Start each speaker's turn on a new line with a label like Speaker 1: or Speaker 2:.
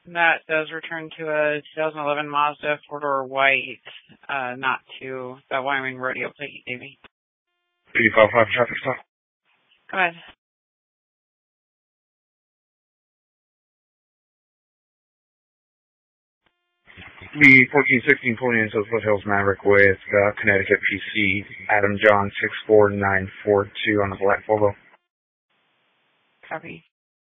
Speaker 1: That does return to a 2011 Mazda four-door white, not to the Wyoming rodeo plate you gave me.
Speaker 2: 355 traffic stop.
Speaker 1: Go ahead.
Speaker 2: The 1416 pulling into the Foothills Maverick with Connecticut PC, Adam John 64942 on the black Volvo.
Speaker 1: Copy.